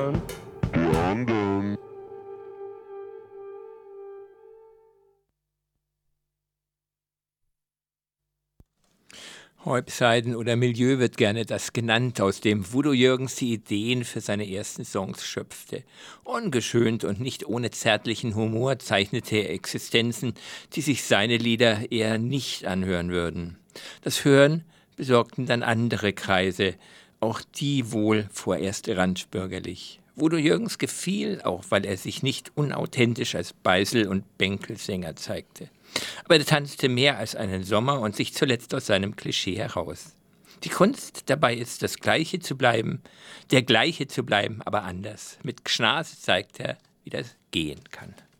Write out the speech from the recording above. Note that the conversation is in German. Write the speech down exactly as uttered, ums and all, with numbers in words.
Häubseiden oder Milieu wird gerne das genannt, aus dem Udo Jürgens die Ideen für seine ersten Songs schöpfte. Ungeschönt und nicht ohne zärtlichen Humor zeichnete er Existenzen, die sich seine Lieder eher nicht anhören würden. Das Hören besorgten dann andere Kreise, auch die wohl vorerst randbürgerlich. Udo Jürgens gefiel, auch weil er sich nicht unauthentisch als Beisel- und Bänkelsänger zeigte. Aber er tanzte mehr als einen Sommer und sich zuletzt aus seinem Klischee heraus. Die Kunst dabei ist, das Gleiche zu bleiben, der Gleiche zu bleiben, aber anders. Mit Gschnas zeigt er, wie das gehen kann.